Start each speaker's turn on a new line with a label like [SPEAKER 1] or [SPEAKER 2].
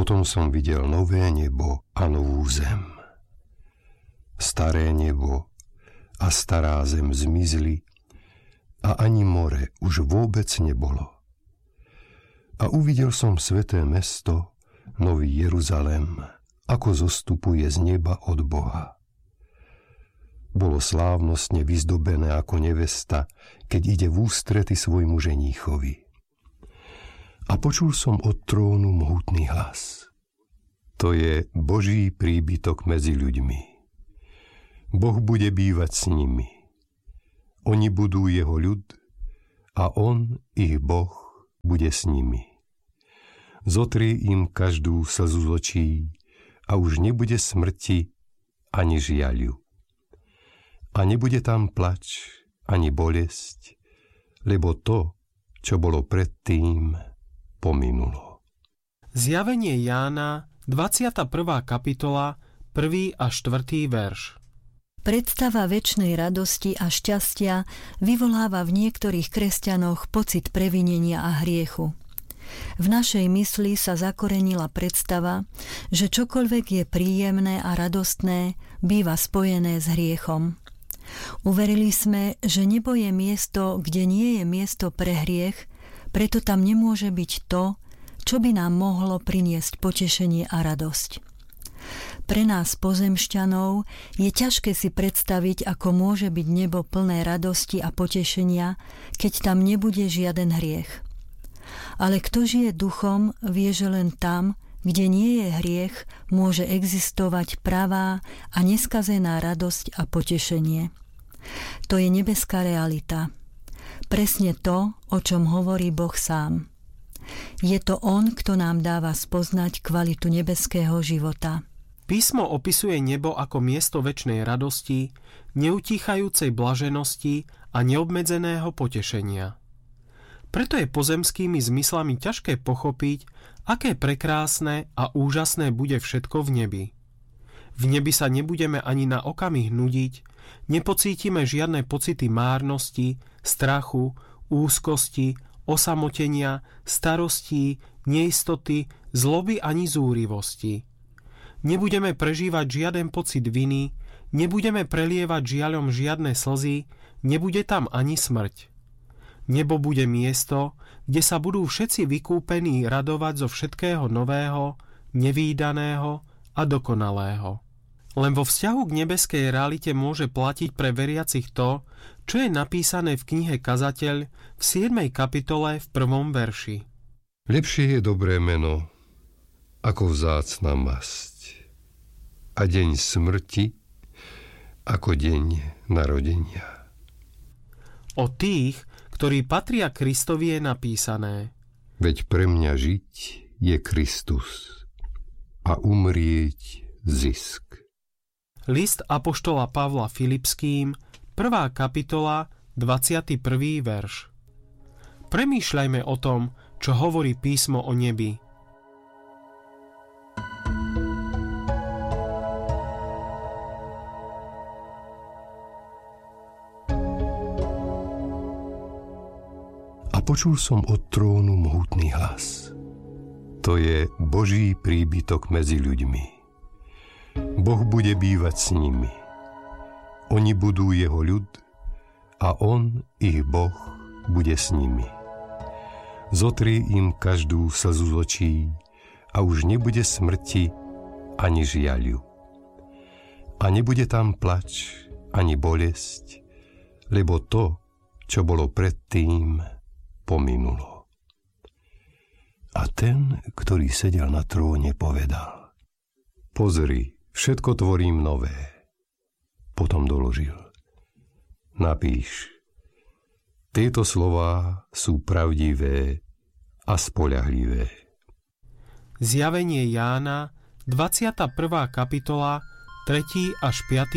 [SPEAKER 1] Potom som videl nové nebo a novú zem. Staré nebo a stará zem zmizli a ani more už vôbec nebolo. A uvidel som sväté mesto, Nový Jeruzalém, ako zostupuje z neba od Boha. Bolo slávnostne vyzdobené ako nevesta, keď ide v ústrety svojmu ženíchovi. A počul som od trónu mohutný hlas. To je Boží príbytok medzi ľuďmi. Boh bude bývať s nimi. Oni budú jeho ľud a on, ich Boh, bude s nimi. Zotrie im každú slzu z očí a už nebude smrti ani žiaľu. A nebude tam plač ani bolesť, lebo to, čo bolo predtým, pominulo.
[SPEAKER 2] Zjavenie Jána, 21. kapitola, 1. a 4. verš.
[SPEAKER 3] Predstava večnej radosti a šťastia vyvoláva v niektorých kresťanoch pocit previnenia a hriechu. V našej mysli sa zakorenila predstava, že čokoľvek je príjemné a radostné, býva spojené s hriechom. Uverili sme, že nebo je miesto, kde nie je miesto pre hriech, preto tam nemôže byť to, čo by nám mohlo priniesť potešenie a radosť. Pre nás pozemšťanov je ťažké si predstaviť, ako môže byť nebo plné radosti a potešenia, keď tam nebude žiaden hriech. Ale kto žije duchom, vie, že len tam, kde nie je hriech, môže existovať pravá a neskazená radosť a potešenie. To je nebeská realita. Presne to, o čom hovorí Boh sám. Je to On, kto nám dáva spoznať kvalitu nebeského života.
[SPEAKER 2] Písmo opisuje nebo ako miesto večnej radosti, neutíchajúcej blaženosti a neobmedzeného potešenia. Preto je pozemskými zmyslami ťažké pochopiť, aké prekrásne a úžasné bude všetko v nebi. V nebi sa nebudeme ani na okamih nudiť, nepocítime žiadne pocity márnosti, strachu, úzkosti, osamotenia, starostí, neistoty, zloby ani zúrivosti. Nebudeme prežívať žiaden pocit viny, nebudeme prelievať žiaľom žiadne slzy, nebude tam ani smrť. Nebo bude miesto, kde sa budú všetci vykúpení radovať zo všetkého nového, nevídaného a dokonalého. Len vo vzťahu k nebeskej realite môže platiť pre veriacich to, čo je napísané v knihe Kazateľ v 7. kapitole v 1. verši.
[SPEAKER 1] Lepšie je dobré meno ako vzácna masť a deň smrti ako deň narodenia.
[SPEAKER 2] O tých, ktorí patria Kristovi, je napísané:
[SPEAKER 1] Veď pre mňa žiť je Kristus a umrieť zisk.
[SPEAKER 2] List apoštola Pavla Filipským, 1. kapitola, 21. verš. Premýšľajme o tom, čo hovorí písmo o nebi.
[SPEAKER 1] A počul som od trónu mohutný hlas. To je Boží príbytok medzi ľuďmi. Boh bude bývať s nimi. Oni budú jeho ľud a on, ich Boh, bude s nimi. Zotrie im každú slzu z očí a už nebude smrti ani žiaľu. A nebude tam plač ani bolesť, lebo to, čo bolo predtým, pominulo. A ten, ktorý sedel na tróne, povedal: Pozri, všetko tvorím nové. Potom doložil: Napíš, tieto slová sú pravdivé a spoľahlivé.
[SPEAKER 2] Zjavenie Jána, 21. kapitola, 3. až 5.